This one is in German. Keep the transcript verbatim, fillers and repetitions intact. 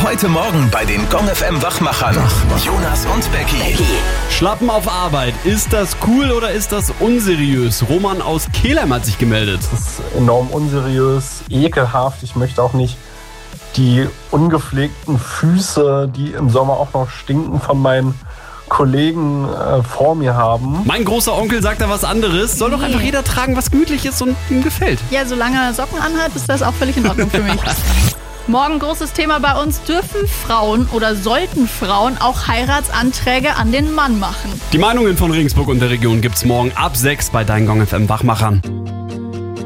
Heute Morgen bei den Gong F M Wachmachern. Jonas und Becky. Schlappen auf Arbeit. Ist das cool oder ist das unseriös? Roman aus Kelheim hat sich gemeldet. Das ist enorm unseriös, ekelhaft. Ich möchte auch nicht die ungepflegten Füße, die im Sommer auch noch stinken, von meinen Kollegen äh, vor mir haben. Mein großer Onkel sagt da was anderes. Soll doch einfach jeder tragen, was gemütlich ist und ihm gefällt. Ja, solange er Socken anhat, ist das auch völlig in Ordnung für mich. Morgen großes Thema bei uns. Dürfen Frauen oder sollten Frauen auch Heiratsanträge an den Mann machen? Die Meinungen von Regensburg und der Region gibt's morgen ab sechs bei deinen Gong F M Wachmachern.